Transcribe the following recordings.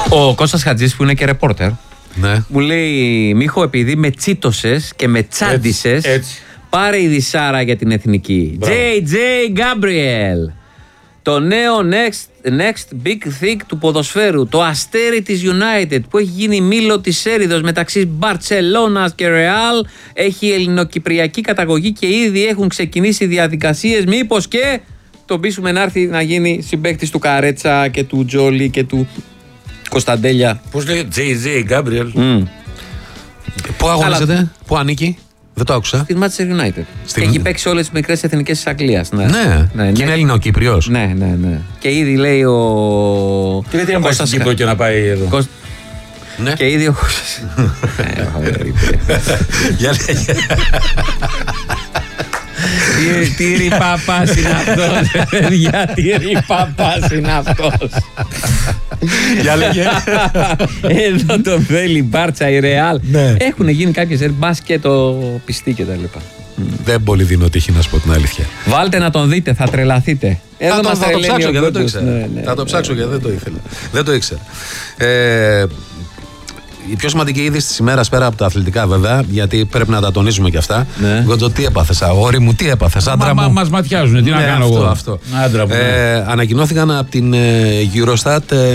Ο Κώστας Χατζής που είναι και ρεπόρτερ, ναι, μου λέει: Μίχο, επειδή με τσίτωσες και με τσάντισες, πάρε η δισάρα για την εθνική. JJ Gabriel. Το νέο next big thing του ποδοσφαίρου. Το αστέρι της United που έχει γίνει μήλο της έριδος μεταξύ Μπαρτσελώνας και Ρεάλ. Έχει ελληνοκυπριακή καταγωγή και ήδη έχουν ξεκινήσει διαδικασίες. Μήπως και τον πείσουμε να έρθει να γίνει συμπαίκτης του Καρέτσα και του Τζόλι και του Κωνσταντέλια. Πώς λέει JJ Gabriel. Πού αγωνίζεται, πού ανήκει? Δεν το άκουσα. Στη Manchester United. Έχει παίξει όλες τις μικρές εθνικές της Αγγλίας. Ναι. Και είναι Ελληνοκύπριος. Ναι. Και ήδη λέει ο. Και γιατί να πάει στην Κύπρο και να πάει εδώ. Ναι. Και ήδη ο Κώστας. Τι ρηπαπάς είναι αυτός, παιδιά, τι ρηπαπάς είναι αυτός. Για λέγε. Εδώ το θέλει η Μπάρτσα, η Ρεάλ. Έχουν γίνει κάποιες μπάσκετ, το πιστή και τα λοιπά. Δεν πολύ δίνω τύχη να σου πω την αλήθεια. Βάλτε να τον δείτε, θα τρελαθείτε. Θα το ψάξω γιατί δεν το ήξερα. Θα το ψάξω γιατί δεν το ήθελα. Δεν το ήξερα. Η πιο σημαντική είδηση της ημέρας, πέρα από τα αθλητικά βέβαια, γιατί πρέπει να τα τονίζουμε και αυτά. Γκότζο, τι έπαθες, αγόρι μου, τι έπαθες, άντρα μου. Μας ματιάζουν, τι να κάνω εγώ. Αυτό. Άντρα μου. Ανακοινώθηκαν από την Eurostat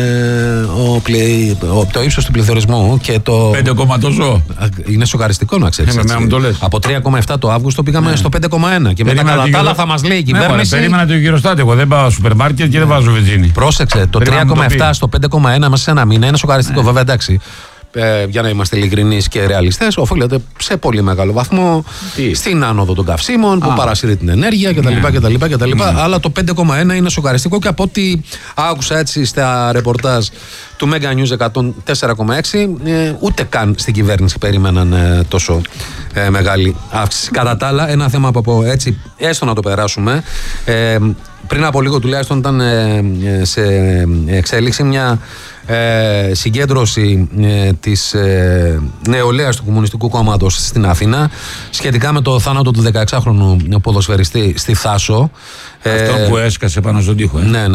το ύψος του πληθωρισμού και το. 5, τόσο. Είναι σοκαριστικό να ξέρεις. Από 3,7 το Αύγουστο πήγαμε στο 5,1. Και μετά κατά τα άλλα θα μας λέει η κυβέρνηση. Περίμενα το Eurostat, εγώ δεν πάω στο σούπερ μάρκετ και δεν βάζω βενζίνη. Πρόσεξε, το 3,7 στο 5,1 μέσα σε ένα μήνα είναι σοκαριστικό, βέβαια, εντάξει. Για να είμαστε ειλικρινείς και ρεαλιστές, οφείλεται σε πολύ μεγάλο βαθμό στην άνοδο των καυσίμων που παρασύρει την ενέργεια κτλ. Αλλά το 5,1 είναι σοκαριστικό και από ό,τι άκουσα έτσι στα ρεπορτάζ του Mega News 104,6, ούτε καν στην κυβέρνηση περίμεναν τόσο μεγάλη αύξηση. Κατά τα άλλα, ένα θέμα που έτσι έστω να το περάσουμε. Πριν από λίγο τουλάχιστον ήταν σε εξέλιξη μια συγκέντρωση της νεολαίας του Κομμουνιστικού Κόμματος στην Αθήνα σχετικά με το θάνατο του 16χρονου ποδοσφαιριστή στη Θάσο. Αυτό που έσκασε πάνω στον τοίχο. Ναι.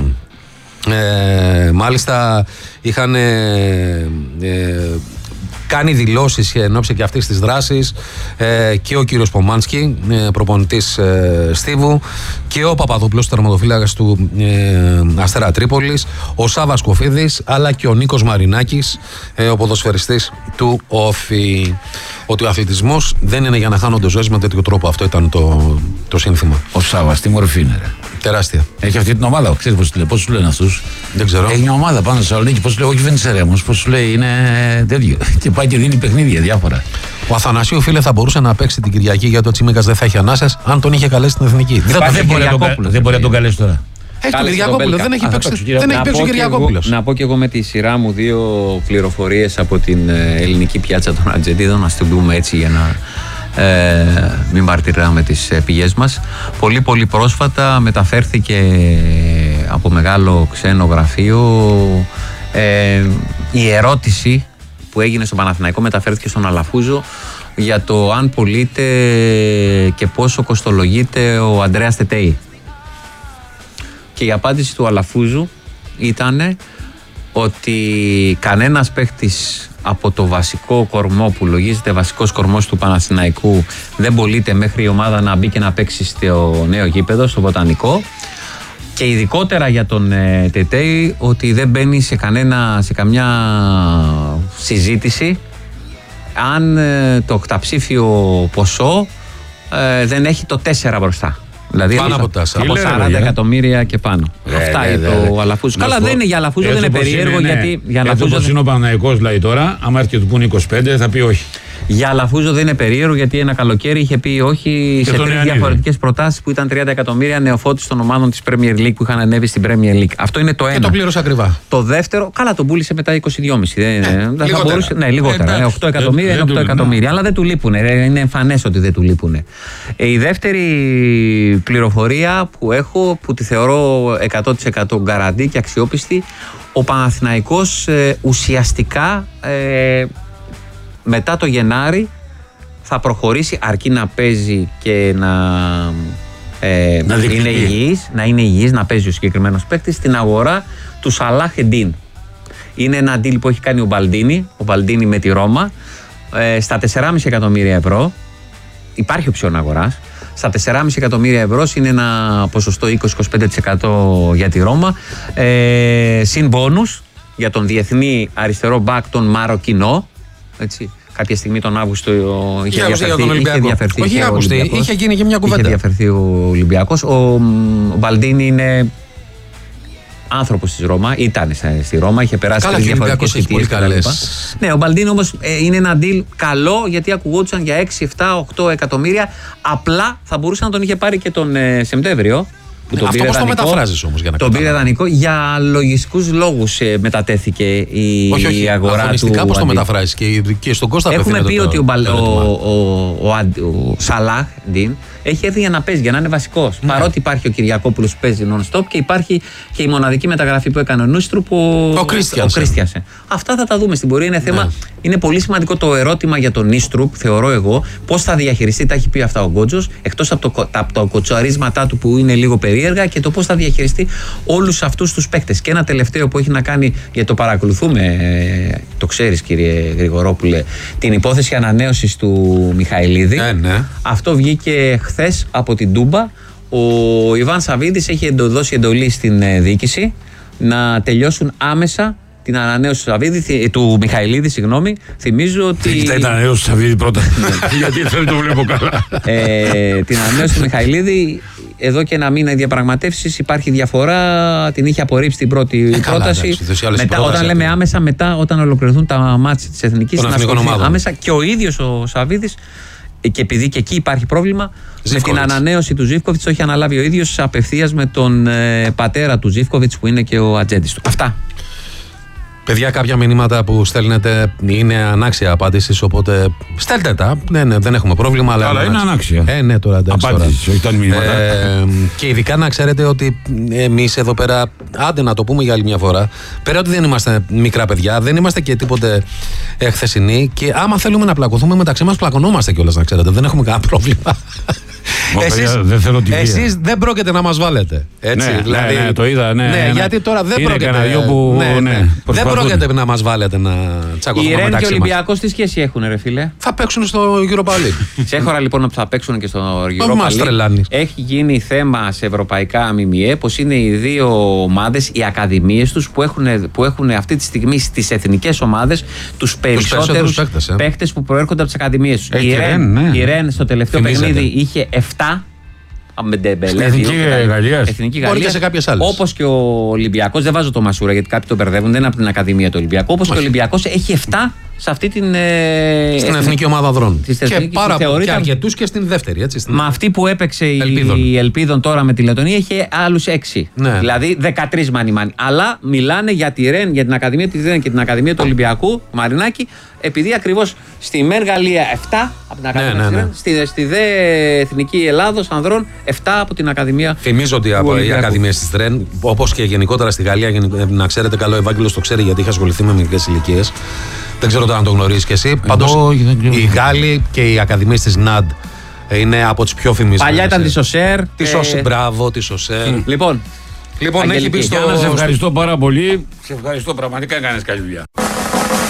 Μάλιστα είχαν κάνει δηλώσεις εν ώψη και αυτής της δράσης και ο κύριος Πομάνσκι, προπονητής Στίβου, και ο Παπαδόπουλος, τερματοφύλακας του Αστέρα Τρίπολης, ο Σάββας Κοφίδης, αλλά και ο Νίκος Μαρινάκης, ο ποδοσφαιριστής του ΟΦΗ. Ότι ο αθλητισμός δεν είναι για να χάνονται ζωές με τέτοιο τρόπο. Αυτό ήταν το σύνθημα. Ο Σάββας, τι μορφή είναι, ρε. Τεράστια. Έχει αυτή την ομάδα, ξέρεις πώς σου λένε αυτούς. Δεν ξέρω. Έχει μια ομάδα πάνω στη Θεσσαλονίκη, πώς σου λέει, όχι Βεντσερέμος, πώς σου λέει, είναι τέτοιο. Και πάει και δίνει παιχνίδια διάφορα. Ο Αθανασίου, φίλε, θα μπορούσε να παίξει την Κυριακή γιατί ο Τσίμικας δεν θα έχει ανάσες αν τον είχε καλέσει στην εθνική. Δεν μπορεί να τον καλέσει τώρα. Έχει τον Κυριακόπουλο, δεν έχει παίξει ο Κυριακόπουλος. Να πω και εγώ με τη σειρά μου δύο πληροφορίες από την ελληνική πιάτσα των Ατζεντίδων, να την πούμε έτσι για να μην μαρτυράμε τις πηγές μας. Πολύ πρόσφατα μεταφέρθηκε από μεγάλο ξένο γραφείο η ερώτηση που έγινε στο Παναθηναϊκό, μεταφέρθηκε στον Αλαφούζο για το αν πωλείται και πόσο κοστολογείται ο Αντρέας Τετέι. Και η απάντηση του Αλαφούζου ήταν ότι κανένας παίχτης από το βασικό κορμό που λογίζεται βασικός κορμός του Παναθηναϊκού δεν πωλείται μέχρι η ομάδα να μπει και να παίξει στο νέο γήπεδο, στο Βοτανικό. Και ειδικότερα για τον Τετέι ότι δεν μπαίνει σε καμιά συζήτηση αν το οκταψήφιο ποσό δεν έχει το 4 μπροστά. Δηλαδή πάνω από 40 εκατομμύρια και πάνω. Αυτά είπε ο Αλαφούζος. Καλά, δεν είναι για Αλαφούζο, δεν είναι περίεργο γιατί. Έτσι όπως είναι ο Παναθηναϊκός δηλαδή τώρα, άμα έρθει και του πούνε 25, θα πει όχι. Για Αλαφούζο δεν είναι περίεργο γιατί ένα καλοκαίρι είχε πει όχι σε 3 διαφορετικές προτάσεις που ήταν 30 εκατομμύρια νεοφώτης των ομάδων της Premier League που είχαν ανέβει στην Premier League. Αυτό είναι το ένα. Και το πλήρωσε ακριβά. Το δεύτερο, καλά, τον πούλησε μετά 22,5. Ναι, λιγότερα. 8 εκατομμύρια είναι 8 εκατομμύρια. Αλλά δεν του λείπουν. Είναι εμφανές ότι δεν του λείπουν. Η δεύτερη πληροφορία που έχω, που τη θεωρώ 100% γκαραντί και αξιόπιστη, ο Παναθηναϊκός ουσιαστικά μετά το Γενάρη θα προχωρήσει, αρκεί να παίζει και να είναι υγιής, να παίζει ο συγκεκριμένος παίκτης, στην αγορά του Σαλάχ Εντίν. Είναι ένα deal που έχει κάνει ο Μπαλντίνι με τη Ρώμα, στα 4,5 εκατομμύρια ευρώ. Υπάρχει οψιόν αγοράς. Στα 4,5 εκατομμύρια ευρώ είναι ένα ποσοστό 20-25% για τη Ρώμα. Συν μπόνους για τον διεθνή αριστερό μπακ, τον Μαροκινό. Έτσι. Κάποια στιγμή τον Αύγουστο είχε διαφερθεί. Όχι Αύγουστο, είχε γίνει και μια κουβέντα. Είχε διαφερθεί ο Ολυμπιακός. Ο Μπαλντίνι είναι άνθρωπος της Ρώμα, ήταν στη Ρώμα, είχε περάσει τρεις διαφορετικές θητείες κτλ. Ναι, ο Μπαλντίνι όμως είναι ένα deal καλό, γιατί ακουγόντουσαν για 6, 7, 8 εκατομμύρια. Απλά θα μπορούσε να τον είχε πάρει και τον Σεπτέμβριο. Αυτό πώς το μεταφράζεις όμως για να τον πήρε δανεικό, για λογιστικούς λόγους μετατέθηκε η αγορά του. Αγωνιστικά πώς το μεταφράζεις και στον Κώστα έχουμε πει ότι ο Σαλάχ Ντίν έχει έρθει για να παίζει, για να είναι βασικός. Παρότι υπάρχει ο Κυριακόπουλος που παίζει non-stop και υπάρχει και η μοναδική μεταγραφή που έκανε ο Νούστρουπ, ο Κρίστιανσεν. Αυτά θα τα δούμε στην πορεία. Είναι θέμα. Είναι πολύ σημαντικό το ερώτημα για τον Νούστρουπ, θεωρώ εγώ, πώς θα διαχειριστεί. Τα έχει πει αυτά ο Γκότζος, εκτός από τα κοτσαρίσματά του που είναι λίγο περίεργα, και το πώς θα διαχειριστεί όλους αυτούς τους παίκτες. Και ένα τελευταίο που έχει να κάνει, γιατί το παρακολουθούμε, το ξέρεις κύριε Γρηγορόπουλε, την υπόθεση ανανέωσης του Μιχαηλίδη. Ναι. Αυτό βγήκε χθες από την Τούμπα. Ο Ιβάν Σαββίδης έχει δώσει εντολή στην διοίκηση να τελειώσουν άμεσα την ανανέωση του Μιχαηλίδη, συγγνώμη. Θυμίζω ότι. Κοιτάει την ανανέωση του Σαββίδη πρώτα. Γιατί δεν το βλέπω καλά. Την ανανέωση του Μιχαηλίδη, εδώ και ένα μήνα οι διαπραγματεύσεις, υπάρχει διαφορά. Την είχε απορρίψει την πρώτη πρόταση. Όταν λέμε άμεσα, μετά, όταν ολοκληρωθούν τα μάτς της Εθνικής, να ασχοληθεί άμεσα. Και ο ίδιος ο Σαββίδης, και επειδή και εκεί υπάρχει πρόβλημα, με την ανανέωση του Ζίβκοβιτς, το έχει αναλάβει ο ίδιος απευθείας με τον πατέρα του Ζίβκοβιτς, που είναι και ο ατζέντης του. Αυτά. Παιδιά, κάποια μηνύματα που στέλνετε είναι ανάξια απάντησης, οπότε στέλνετε τα. Ναι, δεν έχουμε πρόβλημα. Αλλά είναι ανάξια. Ναι, τώρα εντάξει. Απάντησης, όχι τα μηνύματα. Και ειδικά να ξέρετε ότι εμείς εδώ πέρα, άντε να το πούμε για άλλη μια φορά, πέρα ότι δεν είμαστε μικρά παιδιά, δεν είμαστε και τίποτε χθεσινοί, και άμα θέλουμε να πλακωθούμε μεταξύ μας, πλακωνόμαστε κιόλας, να ξέρετε. Δεν έχουμε κανένα πρόβλημα. Εσείς δεν πρόκειται να μας βάλετε. Έτσι, ναι, δηλαδή, ναι, το είδα. Ναι, γιατί τώρα δεν πρόκειται. Δεν πρόκειται να μας βάλετε να τσακωθούμε μεταξύ μας. Η Ρεν και ο Ολυμπιακός τι σχέση έχουν, ρε φίλε? Θα παίξουν στο Europa League. Ξέχωρα λοιπόν ότι θα παίξουν και στο Europa League. Έχει γίνει θέμα σε ευρωπαϊκά ΜΜΕ πως είναι οι δύο ομάδες, οι ακαδημίες τους, που έχουν αυτή τη στιγμή στις εθνικές ομάδες τους περισσότερους παίκτες που προέρχονται από τις ακαδημίες τους. Η Ρεν στο τελευταίο παιχνίδι είχε 7 με Ντεμπελέ. Εθνική Γαλλία. Σε κάποιες άλλες. Όπως και ο Ολυμπιακός, δεν βάζω το Μασούρα γιατί κάποιοι το μπερδεύουν, δεν είναι από την Ακαδημία του Ολυμπιακού. Όπως και ο Ολυμπιακός έχει 7 σε αυτή την. Στην εθνική ομάδα ανδρών. Και αρκετούς και στην δεύτερη. Έτσι, Μα αυτή που έπαιξε η Ελπίδων τώρα με τη Λετωνία είχε άλλους 6. Ναι. Δηλαδή 13 μάνι. Αλλά μιλάνε για τη Ρεν, για την Ακαδημία τη Ρεν και την Ακαδημία του Ολυμπιακού, Μαρινάκη, επειδή ακριβώς στη ΜΕΡ Γαλλία 7 από την Ακαδημία της Ρεν, στη ΔΕ Εθνική Ελλάδος ανδρών 7 από την Ακαδημία. Θυμίζω ότι από οι Ακαδημίες της Ρεν, όπως και γενικότερα στη Γαλλία, να ξέρετε, καλό Ευάγγελος το ξέρει γιατί είχε ασχοληθεί με μικρές ηλικίες. Δεν ξέρω αν το γνωρίζεις κι εσύ. Πάντως οι Γάλλοι και οι Ακαδημίες της ΝΑΝΤ είναι από τις πιο φημισμένες. Παλιά ήταν τη Σοσέρ. Μπράβο, τη Σοσέρ. Λοιπόν, έχει πει στο. Σε ευχαριστώ πάρα πολύ. Σε ευχαριστώ, πραγματικά έκανες καλή δουλειά.